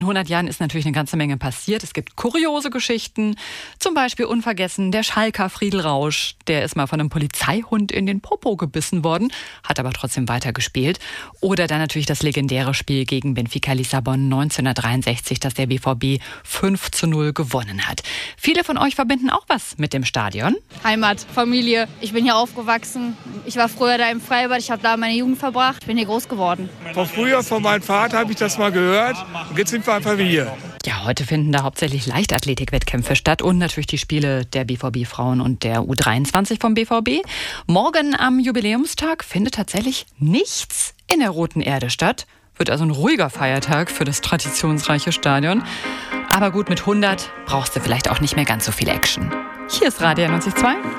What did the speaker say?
In 100 Jahren ist natürlich eine ganze Menge passiert. Es gibt kuriose Geschichten, zum Beispiel unvergessen der Schalker Friedel Rausch. Der ist mal von einem Polizeihund in den Popo gebissen worden, hat aber trotzdem weitergespielt. Oder dann natürlich das legendäre Spiel gegen Benfica Lissabon 1963, das der BVB 5:0 gewonnen hat. Viele von euch verbinden auch was mit dem Stadion. Heimat, Familie. Ich bin hier aufgewachsen. Ich war früher da im Freibad. Ich habe da meine Jugend verbracht. Ich bin hier groß geworden. Von früher, von meinem Vater habe ich das mal gehört. Und jetzt sind wir einfach wieder hier. Ja, heute finden da hauptsächlich Leichtathletik-Wettkämpfe statt und natürlich die Spiele der BVB-Frauen und der U23 vom BVB. Morgen am Jubiläumstag findet tatsächlich nichts in der Roten Erde statt. Wird also ein ruhiger Feiertag für das traditionsreiche Stadion. Aber gut, mit 100 brauchst du vielleicht auch nicht mehr ganz so viel Action. Hier ist Radio 92.2.